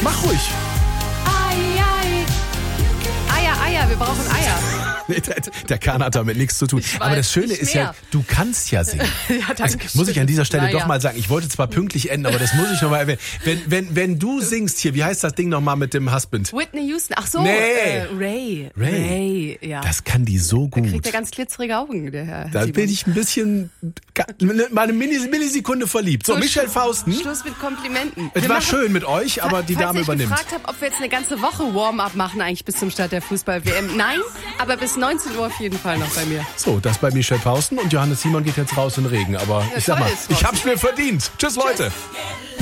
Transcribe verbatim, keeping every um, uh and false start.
Mach ruhig. Ei, ei. Eier, Eier, wir brauchen Eier. Nee, der, der Kahn hat damit nichts zu tun. Ich Aber weiß das Schöne nicht ist mehr. ja, du kannst ja singen. Ja, danke Das muss ich an dieser Stelle naja. doch mal sagen. Ich wollte zwar pünktlich enden, aber das muss ich nochmal erwähnen. Wenn, wenn, wenn du singst hier, wie heißt das Ding nochmal mit dem Husband? Whitney Houston. Ach so, Nee. äh, Ray. Ray. Ray, ja. Das kann die so Da kriegt gut. er ganz glitzerige Augen, der Herr Da Simon. bin ich ein bisschen, mal eine Millis- Millisekunde verliebt. So, So, Michelle Sch- Fausten. Schluss mit Komplimenten. Es Wir war machen- schön mit euch, aber die Falls Dame ich übernimmt. gefragt habe, ob wir jetzt eine ganze Woche Warm-up machen, eigentlich bis zum Start der Fußball-W M. Nein, aber bis neunzehn Uhr auf jeden Fall noch bei mir. So, das bei Michelle Fausten und Johannes Simon geht jetzt raus in den Regen. Aber ich sag toll, mal, ist ich raus. hab's mir verdient. Tschüss, Leute. Tschüss.